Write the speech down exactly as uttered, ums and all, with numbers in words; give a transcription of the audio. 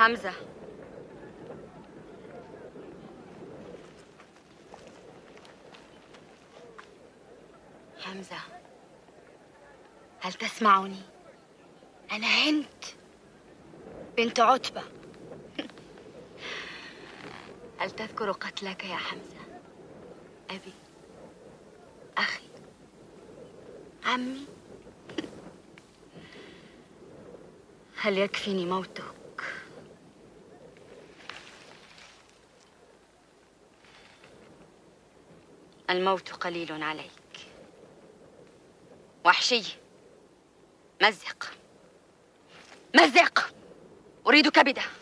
حمزة، حمزة، هل تسمعني؟ أنا هند بنت عتبة. هل تذكر قتلك يا حمزة؟ أبي، أخي، عمي. هل يكفيني موتك؟ الموت قليل عليك. وحشي، مزق مزق، أريد كبده.